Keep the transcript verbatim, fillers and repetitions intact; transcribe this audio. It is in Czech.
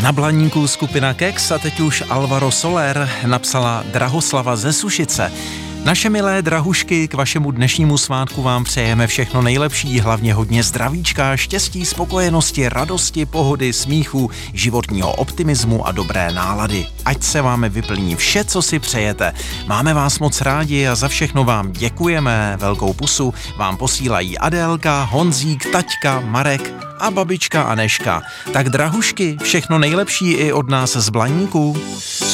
Na Blaníku skupina Kex a teď už Alvaro Soler napsala Drahoslava ze Sušice. Naše milé drahušky, k vašemu dnešnímu svátku vám přejeme všechno nejlepší, hlavně hodně zdravíčka, štěstí, spokojenosti, radosti, pohody, smíchu, životního optimismu a dobré nálady. Ať se vám vyplní vše, co si přejete. Máme vás moc rádi a za všechno vám děkujeme. Velkou pusu vám posílají Adélka, Honzík, taťka, Marek a babička Aneška. Tak drahušky, všechno nejlepší i od nás z Blaníku.